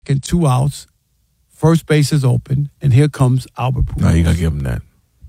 and 2 outs. First base is open, and here comes Albert Pujols. No, you got to give him that.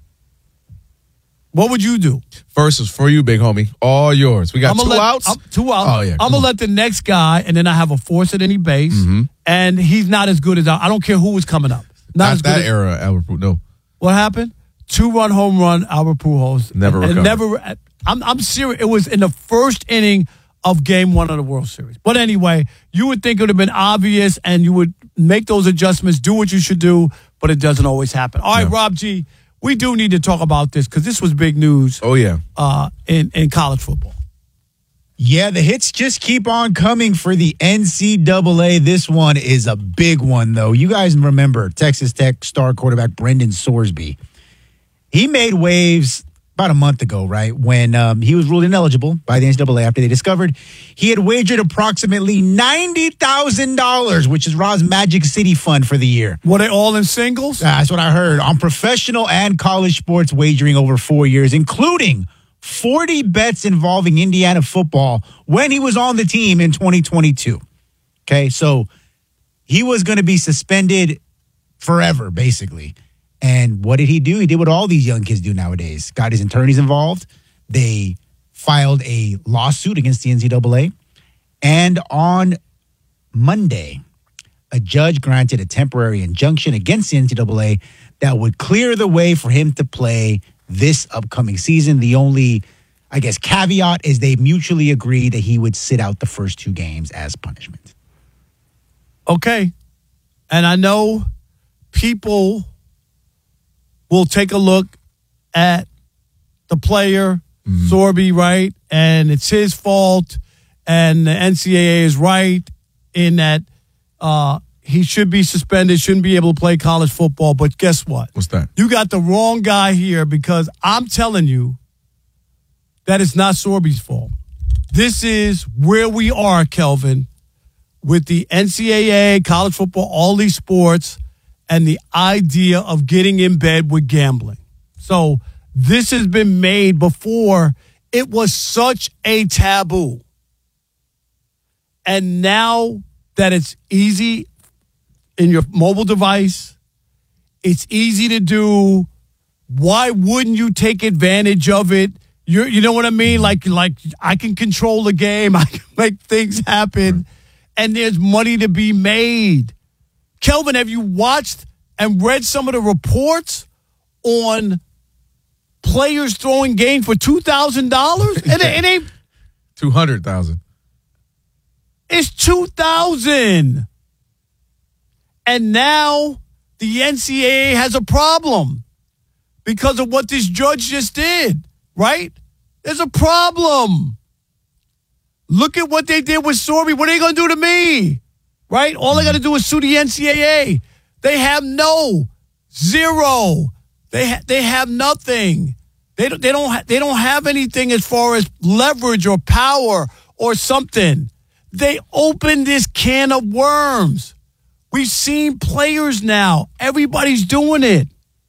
What would you do? First is for you, big homie. All yours. We got 2 outs? 2 outs. Oh, yeah. I'm going to let the next guy, and then I have a force at any base, and he's not as good as I don't care who is coming up. Not that era, Albert Pujols. No. What happened? 2-run home run, Albert Pujols. Never recovered. I'm serious. It was in the first inning of Game 1 of the World Series. But anyway, you would think it would have been obvious, and you would make those adjustments, do what you should do, but it doesn't always happen. All right, Rob G., we do need to talk about this because this was big news. Oh, yeah. In college football. Yeah, the hits just keep on coming for the NCAA. This one is a big one, though. You guys remember Texas Tech star quarterback Brendan Sorsby. He made waves about a month ago, right, when he was ruled ineligible by the NCAA after they discovered he had wagered approximately $90,000, which is Rob's Magic City Fund for the year. Were they all in singles? That's what I heard. On professional and college sports wagering over 4 years, including 40 bets involving Indiana football when he was on the team in 2022. Okay, so he was going to be suspended forever, basically. And what did he do? He did what all these young kids do nowadays. Got his attorneys involved. They filed a lawsuit against the NCAA. And on Monday, a judge granted a temporary injunction against the NCAA that would clear the way for him to play this upcoming season. The only, I guess, caveat is they mutually agreed that he would sit out the first 2 games as punishment. Okay. And I know people will take a look at the player, Sorby, right? And it's his fault, and the NCAA is right in that he should be suspended, shouldn't be able to play college football. But guess what? What's that? You got the wrong guy here because I'm telling you that it's not Sorby's fault. This is where we are, Kelvin, with the NCAA, college football, all these sports, and the idea of getting in bed with gambling. So this has been made before. It was such a taboo. And now that it's easy in your mobile device, it's easy to do. Why wouldn't you take advantage of it? You know what I mean? Like I can control the game. I can make things happen. And there's money to be made. Kelvin, have you watched and read some of the reports on players throwing game for $2,000? It ain't $200,000. It's $2,000. And now the NCAA has a problem because of what this judge just did, right? There's a problem. Look at what they did with Sorby. What are they going to do to me? Right? All they got to do is sue the NCAA. They have zero. They have nothing. They don't have anything as far as leverage or power or something. They opened this can of worms. We've seen players now. Everybody's doing it.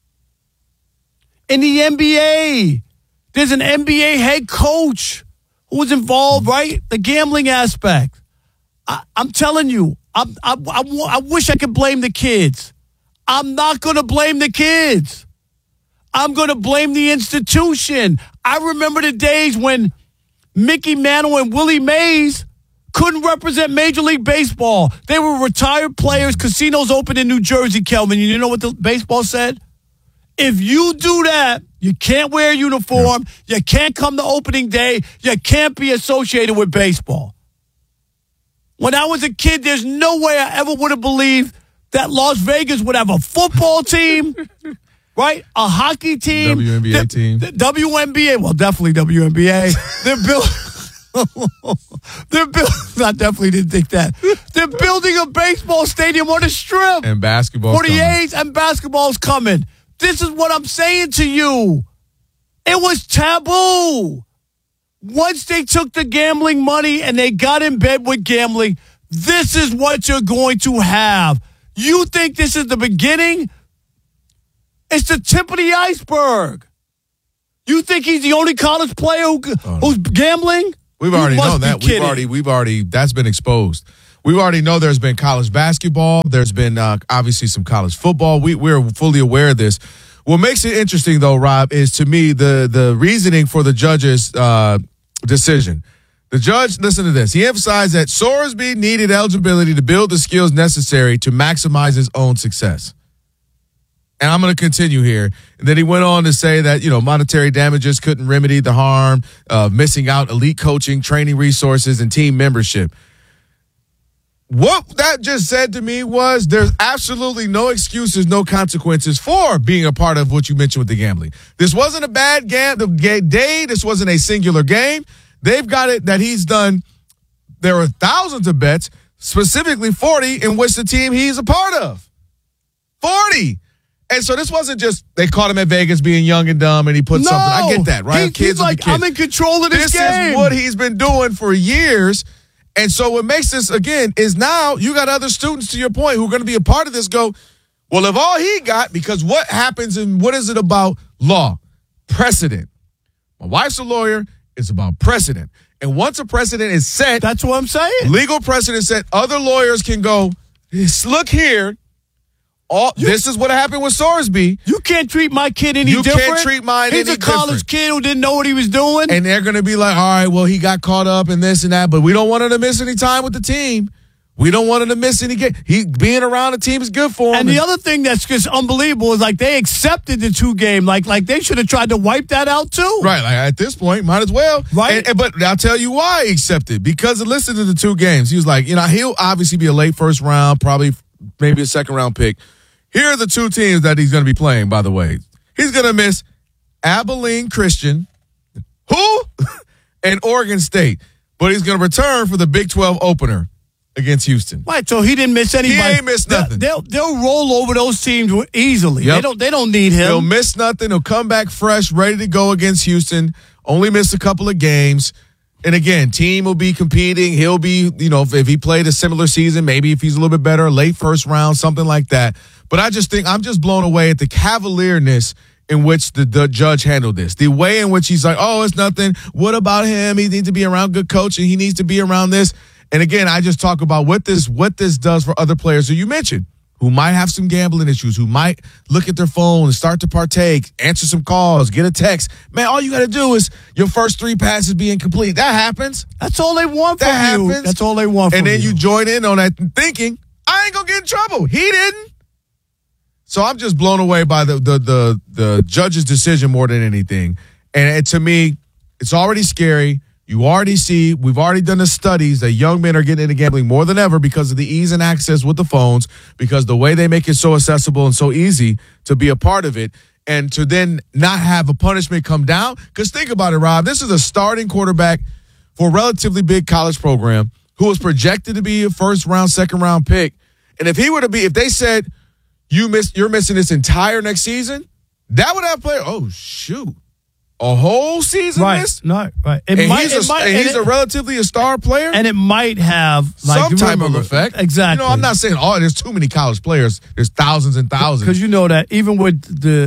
In the NBA, there's an NBA head coach who was involved, right? The gambling aspect. I'm telling you, I wish I could blame the kids. I'm not going to blame the kids. I'm going to blame the institution. I remember the days when Mickey Mantle and Willie Mays couldn't represent Major League Baseball. They were retired players. Casinos opened in New Jersey, Kelvin. You know what the baseball said? If you do that, you can't wear a uniform. You can't come to opening day. You can't be associated with baseball. When I was a kid, there's no way I ever would have believed that Las Vegas would have a football team, right? A hockey team. WNBA team. WNBA. Well, definitely WNBA. They're I definitely didn't think that. They're building a baseball stadium on a strip. And basketball. 48 and basketball's coming. This is what I'm saying to you. It was taboo. Once they took the gambling money and they got in bed with gambling, this is what you're going to have. You think this is the beginning? It's the tip of the iceberg. You think he's the only college player who's gambling? We've already known that. We've already that's been exposed. We already know there's been college basketball. There's been obviously some college football. We're fully aware of this. What makes it interesting, though, Rob, is to me the reasoning for the judge's decision. The judge, listen to this. He emphasized that Sorsby needed eligibility to build the skills necessary to maximize his own success. And I'm going to continue here. And then he went on to say that, monetary damages couldn't remedy the harm of missing out elite coaching, training resources, and team membership. What that just said to me was there's absolutely no excuses, no consequences for being a part of what you mentioned with the gambling. This wasn't a bad day. This wasn't a singular game. They've got it that he's done. There were thousands of bets, specifically 40, in which the team he's a part of. 40. And so this wasn't just they caught him at Vegas being young and dumb and he put something. I get that, right? He's like, I'm in control of this game. This is what he's been doing for years. And so what makes this, again, is now you got other students, to your point, who are going to be a part of this go, well, if all he got, because what happens and what is it about law? Precedent. My wife's a lawyer. It's about precedent. And once a precedent is set. That's what I'm saying. Legal precedent set, other lawyers can go, look here. This is what happened with Sorsby. You can't treat my kid any different. You can't treat mine any different. He's a college kid who didn't know what he was doing. And they're going to be like, all right, well, he got caught up in this and that, but we don't want him to miss any time with the team. We don't want him to miss any game. Being around the team is good for him. And the other thing that's just unbelievable is like they accepted the 2 game. Like they should have tried to wipe that out too. Right. Like at this point, might as well. Right. But I'll tell you why he accepted. Because listen to the 2 games. He was like, he'll obviously be a late first round, probably maybe a second round pick. Here are the 2 teams that he's going to be playing, by the way. He's going to miss Abilene Christian, and Oregon State. But he's going to return for the Big 12 opener against Houston. Right, so he didn't miss anybody. He ain't missed nothing. They'll roll over those teams easily. Yep. They don't need him. He'll miss nothing. He'll come back fresh, ready to go against Houston. Only miss a couple of games. And again, team will be competing. He'll be, if he played a similar season, maybe if he's a little bit better, late first round, something like that. But I just think I'm just blown away at the cavalierness in which the judge handled this. The way in which he's like, oh, it's nothing. What about him? He needs to be around good coaching. He needs to be around this. And again, I just talk about what this does for other players who you mentioned, who might have some gambling issues, who might look at their phone and start to partake, answer some calls, get a text. Man, all you got to do is your first 3 passes be incomplete. That happens. That's all they want from you. That's all they want from you. And then you join in on that thinking, I ain't going to get in trouble. He didn't. So I'm just blown away by the judge's decision more than anything. And to me, it's already scary. You already see, we've already done the studies that young men are getting into gambling more than ever because of the ease and access with the phones, because the way they make it so accessible and so easy to be a part of it, and to then not have a punishment come down. Because think about it, Rob. This is a starting quarterback for a relatively big college program who was projected to be a first round, second round pick. And if they said, you're missing this entire next season, that would have played, oh, shoot. A whole season missed? No, right. He's a relatively a star player? And it might have some type of effect. Exactly. I'm not saying, there's too many college players. There's thousands and thousands. Because you know that even with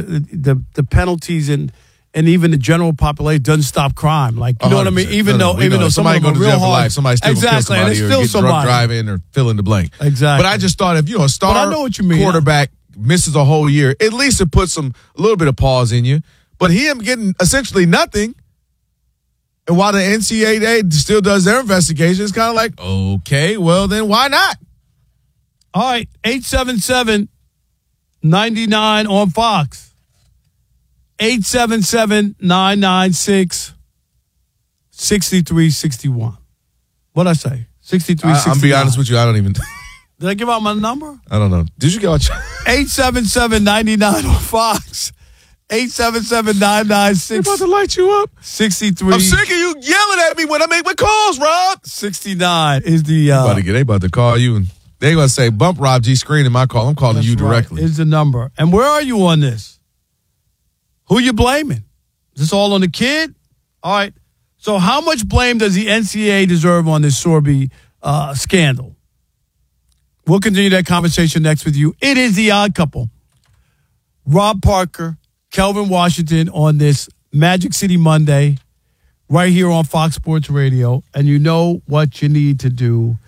the penalties and even the general population doesn't stop crime. Like, you know what I mean? Even though somebody go to jail for life, somebody still kill somebody and it's still or get somebody. drunk driving or fill in the blank. Exactly. But I just thought if a star quarterback misses a whole year, at least it puts a little bit of pause in you. But him getting essentially nothing, and while the NCAA still does their investigation, it's kind of like, okay, well, then why not? All right, 877-99 on Fox. 877-996-6361. What'd I say? 6361. I'm be honest with you, I don't even... Did I give out my number? I don't know. Did you get out? 877-99 on Fox. 877-996. They're about to light you up. 63. I'm sick of you yelling at me when I make my calls, Rob. 69 is the... They about to call you, and they're going to say, bump Rob G. Screen in my call. I'm calling you directly. Is the number. And where are you on this? Who you blaming? Is this all on the kid? All right. So how much blame does the NCAA deserve on this Sorsby scandal? We'll continue that conversation next with you. It is The Odd Couple. Rob Parker, Kelvin Washington on this Magic City Monday right here on Fox Sports Radio. And you know what you need to do.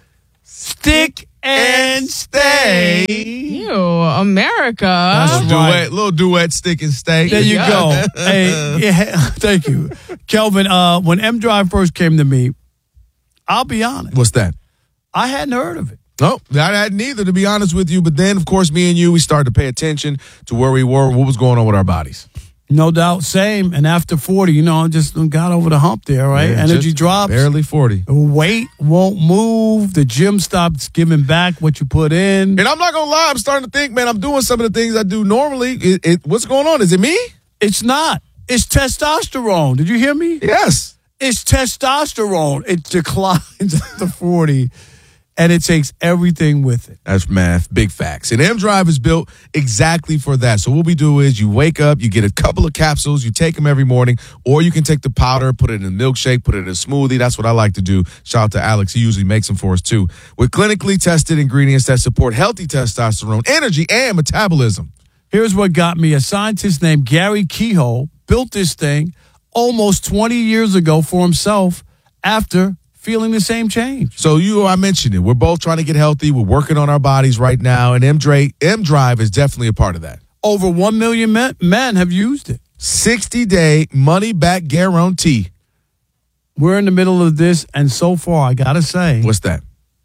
Stick and stay. Ew, America. That's right. Little duet, stick and stay. There you go. Hey, yeah, thank you. Kelvin, when M Drive first came to me, I'll be honest. What's that? I hadn't heard of it. No, I hadn't either, to be honest with you. But then, of course, me and you, we started to pay attention to where we were, what was going on with our bodies. No doubt, same. And after 40, just got over the hump there, right? Yeah, Energy drops. Barely 40. Weight won't move. The gym stops giving back what you put in. And I'm not going to lie, I'm starting to think, man, I'm doing some of the things I do normally. What's going on? Is it me? It's not. It's testosterone. Did you hear me? Yes. It's testosterone. It declines after 40, and it takes everything with it. That's math. Big facts. And M Drive is built exactly for that. So what we do is you wake up, you get a couple of capsules, you take them every morning, or you can take the powder, put it in a milkshake, put it in a smoothie. That's what I like to do. Shout out to Alex. He usually makes them for us too. With clinically tested ingredients that support healthy testosterone, energy, and metabolism. Here's what got me. A scientist named Gary Kehoe built this thing almost 20 years ago for himself after feeling the same change. So I mentioned it. We're both trying to get healthy. We're working on our bodies right now, and M Drive is definitely a part of that. Over 1 million men have used it. 60-day money-back guarantee. We're in the middle of this, and so far, I got to say. What's that?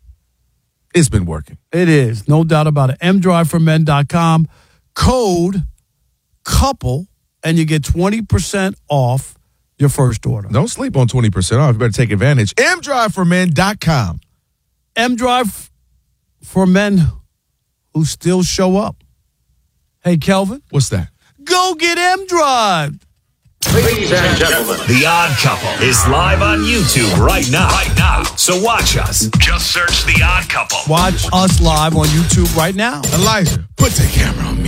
It's been working. It is. No doubt about it. mdriveformen.com. Code COUPLE, and you get 20% off your first order. Don't sleep on 20% off. You better take advantage. mdriveformen.com. M-Drive for men who still show up. Hey, Kelvin. What's that? Go get M-Drive. Ladies and gentlemen, The Odd Couple is live on YouTube right now. So watch us. Just search The Odd Couple. Watch us live on YouTube right now. Elijah, put the camera on me.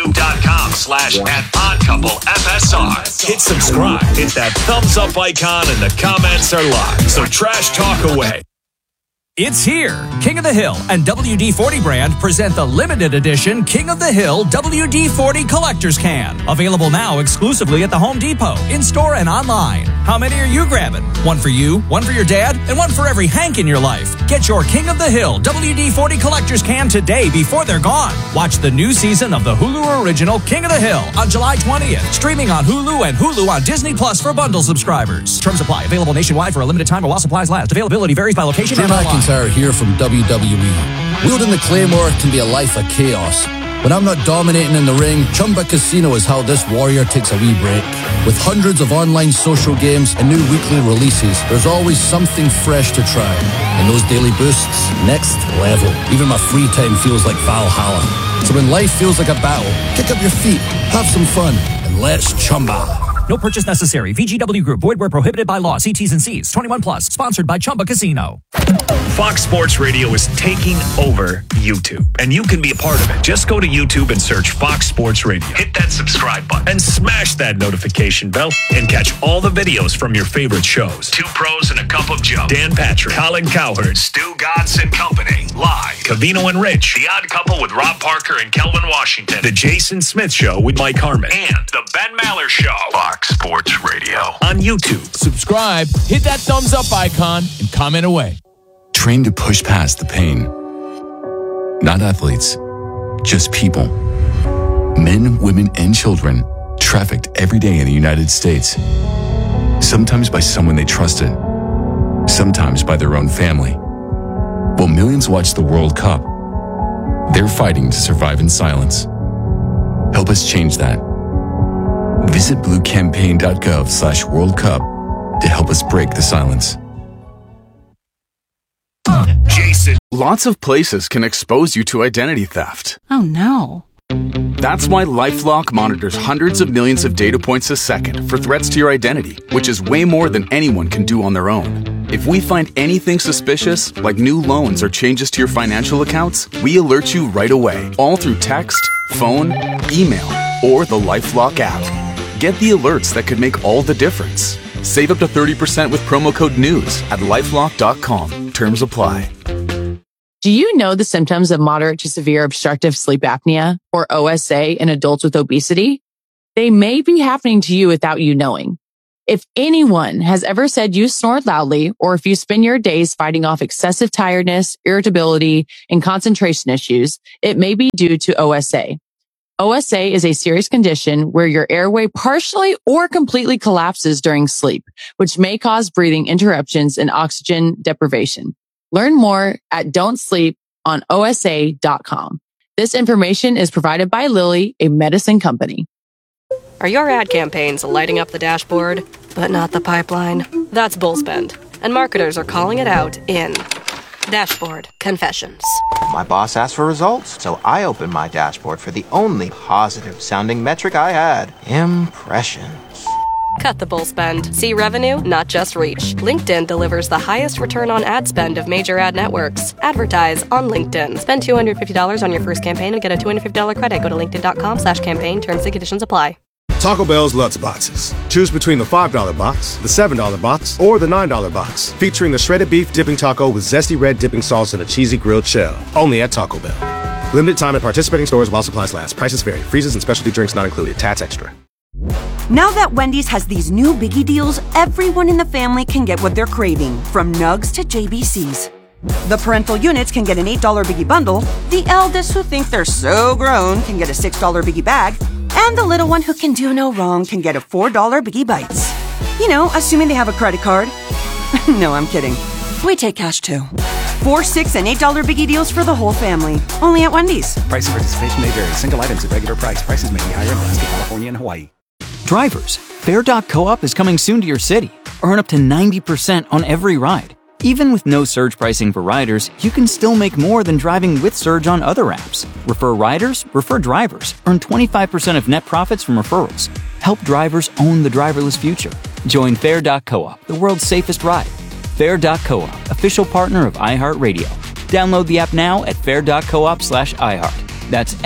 YouTube.com/@oddcouplefsr. Hit subscribe. Hit that thumbs up icon and the comments are live. So trash talk away. It's here. King of the Hill and WD-40 brand present the limited edition King of the Hill WD-40 Collector's Can. Available now exclusively at the Home Depot, in-store and online. How many are you grabbing? One for you, one for your dad, and one for every Hank in your life. Get your King of the Hill WD-40 Collector's Can today before they're gone. Watch the new season of the Hulu original King of the Hill on July 20th. Streaming on Hulu and Hulu on Disney Plus for bundle subscribers. Terms apply. Available nationwide for a limited time while supplies last. Availability varies by location and online. Here from WWE. Wielding the Claymore can be a life of chaos. When I'm not dominating in the ring, Chumba Casino is how this warrior takes a wee break. With hundreds of online social games and new weekly releases, there's always something fresh to try. And those daily boosts, next level. Even my free time feels like Valhalla. So when life feels like a battle, kick up your feet, have some fun, and let's Chumba. No purchase necessary. VGW Group. Void where prohibited by law. See T's and C's. 21 plus. Sponsored by Chumba Casino. Fox Sports Radio is taking over YouTube, and you can be a part of it. Just go to YouTube and search Fox Sports Radio. Hit that subscribe button and smash that notification bell and catch all the videos from your favorite shows. Two Pros and a Cup of Joe. Dan Patrick, Colin Cowherd, Stu Godson and Company. Live. Cavino and Rich. The Odd Couple with Rob Parker and Kelvin Washington. The Jason Smith Show with Mike Harmon. And The Ben Maller Show. Fox Sports Radio. On YouTube. Subscribe, hit that thumbs up icon, and comment away. Trained to push past the pain. Not athletes, just people. Men, women, and children trafficked every day in the United States. Sometimes by someone they trusted, sometimes by their own family. While millions watch the World Cup, they're fighting to survive in silence. Help us change that. Visit bluecampaign.gov/World Cup to help us break the silence. Jason. Lots of places can expose you to identity theft. Oh no. That's why LifeLock monitors hundreds of millions of data points a second for threats to your identity, which is way more than anyone can do on their own. If we find anything suspicious, like new loans or changes to your financial accounts, we alert you right away, all through text, phone, email, or the LifeLock app. Get the alerts that could make all the difference. Save up to 30% with promo code NEWS at LifeLock.com. Terms apply. Do you know the symptoms of moderate to severe obstructive sleep apnea, or OSA, in adults with obesity? They may be happening to you without you knowing. If anyone has ever said you snore loudly, or if you spend your days fighting off excessive tiredness, irritability, and concentration issues, it may be due to OSA. OSA is a serious condition where your airway partially or completely collapses during sleep, which may cause breathing interruptions and oxygen deprivation. Learn more at don'tsleeponosa.com. This information is provided by Lilly, a medicine company. Are your ad campaigns lighting up the dashboard, but not the pipeline? That's Bullspend, and marketers are calling it out in Dashboard Confessions. My boss asked for results, so I opened my dashboard for the only positive-sounding metric I had: impressions. Cut the bull spend. See revenue, not just reach. LinkedIn delivers the highest return on ad spend of major ad networks. Advertise on LinkedIn. Spend $250 on your first campaign and get a $250 credit. Go to linkedin.com/campaign. Terms and conditions apply. Taco Bell's Lutz Boxes. Choose between the $5 box, the $7 box, or the $9 box. Featuring the shredded beef dipping taco with zesty red dipping sauce and a cheesy grilled shell. Only at Taco Bell. Limited time at participating stores while supplies last. Prices vary. Freezes and specialty drinks not included. Tax extra. Now that Wendy's has these new biggie deals, everyone in the family can get what they're craving, from nugs to JBCs. The parental units can get an $8 biggie bundle, the eldest who think they're so grown can get a $6 biggie bag, and the little one who can do no wrong can get a $4 biggie bites. You know, assuming they have a credit card. No, I'm kidding. We take cash too. $4, $6, and $8 biggie deals for the whole family. Only at Wendy's. Price and participation may vary. Single items at regular price. Prices may be higher in Alaska, California, and Hawaii. Drivers, Fair.coop is coming soon to your city. Earn up to 90% on every ride. Even with no surge pricing for riders, you can still make more than driving with surge on other apps. Refer riders, refer drivers. Earn 25% of net profits from referrals. Help drivers own the driverless future. Join Fair.coop, the world's safest ride. Fair.coop, official partner of iHeartRadio. Download the app now at fair.coop/iHeart. That's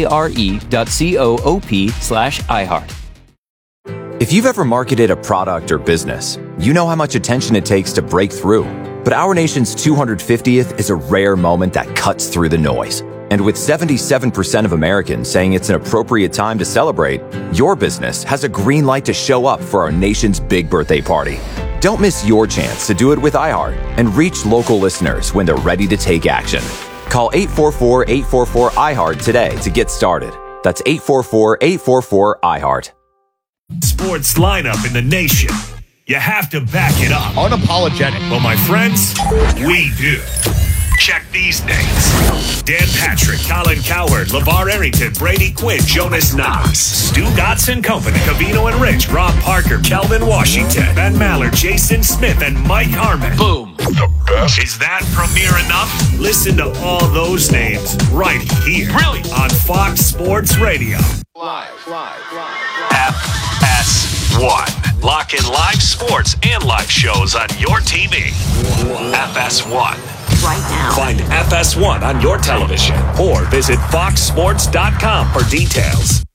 FARE.coop/iHeart. If you've ever marketed a product or business, you know how much attention it takes to break through. But our nation's 250th is a rare moment that cuts through the noise. And with 77% of Americans saying it's an appropriate time to celebrate, your business has a green light to show up for our nation's big birthday party. Don't miss your chance to do it with iHeart and reach local listeners when they're ready to take action. Call 844-844-iHeart today to get started. That's 844-844-iHeart. Sports lineup in the nation. You have to back it up. Unapologetic. Well, my friends, we do. Check these names: Dan Patrick, Colin Cowherd, LeVar Arrington, Brady Quinn, Jonas Knox, Stu Dotson Company, Cavino and Rich, Rob Parker, Kelvin Washington, Ben Maller, Jason Smith, and Mike Harmon. Boom. The best. Is that premiere enough? Listen to all those names right here. Really? On Fox Sports Radio. Live. FS1. Lock in live sports and live shows on your TV. FS1. Right now. Find FS1 on your television or visit foxsports.com for details.